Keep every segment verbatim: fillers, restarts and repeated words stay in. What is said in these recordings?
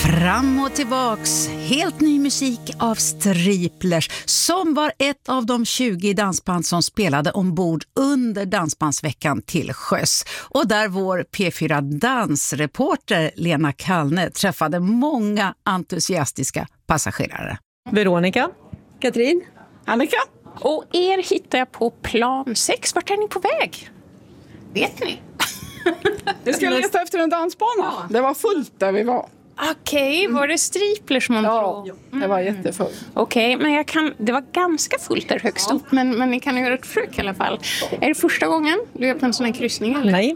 Fram och tillbaks, helt ny musik av Striplers som var ett av de tjugo dansband som spelade ombord under dansbandsveckan till sjöss. Och där vår P fyra dansreporter Lena Kallne träffade många entusiastiska passagerare. Veronica, Katrin, Annika. Och er hittar jag på plan sex. Vart är ni på väg? Vet ni? Vi ska leta efter en dansbana. Det var fullt där vi var. Okej, okay, var det Striplers man Ja, tror? det var jättefullt. Okej, okay, men jag kan, det var ganska fullt där högst upp, men, men ni kan göra ett försök i alla fall. Är det första gången du är på en sån här kryssning? Eller? Nej.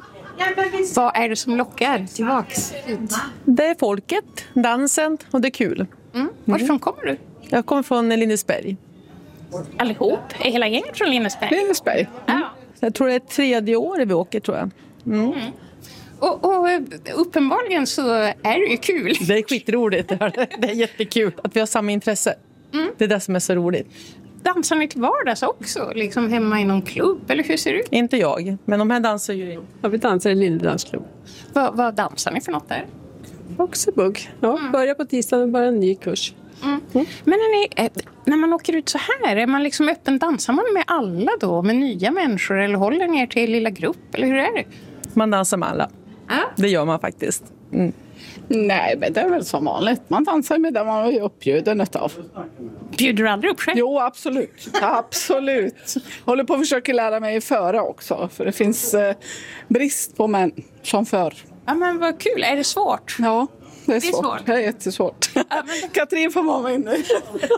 Vad är det som lockar tillbaks? Det är folket, dansen och det är kul. Mm. Varifrån kommer du? Jag kommer från Lindesberg. Allihop? Är hela gänget från Lindesberg? Lindesberg. Mm. Jag tror det är tredje året vi åker, tror jag. Mm. Mm. Och, och uppenbarligen så är det ju kul. Det är skitroligt. Det är jättekul att vi har samma intresse. Mm. Det är det som är så roligt. Dansar ni till vardags också? Liksom hemma i någon klubb? Eller hur ser det ut? Inte jag, men de här dansar ju. Ja, vi dansar i en liten dansklubb. Vad, vad dansar ni för något där? Oxebugg. Ja, mm. Börjar på tisdagen och börjar en ny kurs. Mm. Mm. Men när, ni, när man åker ut så här, är man liksom öppen? Dansar man med alla då? Med nya människor? Eller håller ni er till lilla grupp? Eller hur är det? Man dansar med alla. Ah. Det gör man faktiskt. Mm. Nej, men det är väl som vanligt. Man dansar med det man är uppbjuden av. Bjuder du aldrig upp själv? Jo, absolut. Absolut. Håller på att försöka lära mig föra också. För det finns eh, brist på män som för. Ja, men vad kul. Är det svårt? Ja, det är, det är svårt. svårt. Det är jättesvårt. Ja, men... Katrin får vara med nu.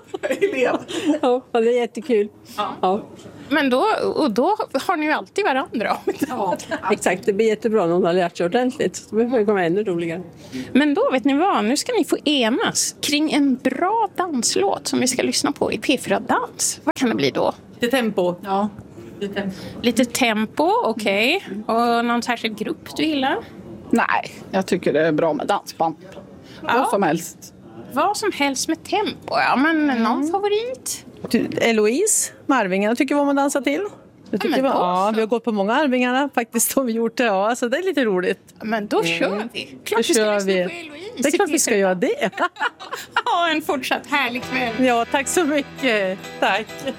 Elev. Ja, det är jättekul. Ja. Ja. Men då, och då har ni ju alltid varandra. Ja, exakt. Det blir jättebra när hon har lärt sig ordentligt. Då behöver det komma ännu roligare. Men då vet ni vad, nu ska ni få enas kring en bra danslåt som vi ska lyssna på i P fyra Dans. Vad kan det bli då? Lite tempo. Ja. Lite tempo, Lite tempo, okej. Okay. Och någon särskild grupp du gillar? Nej, jag tycker det är bra med dansband. Ja. Vad som helst. Vad som helst med tempo, ja. Men någon favorit? Eloise, med Arvingarna tycker vad man dansar till. Jag tycker Ja, men vi, ja, så. vi har gått på många Arvingarna faktiskt, har vi gjort det. Ja, så det är lite roligt. Men då kör vi. Klart Då vi ska kör lyssna vi. på Eloise. Det är klart vi ska göra det. Ha en fortsatt härlig kväll. Ja, tack så mycket. Tack.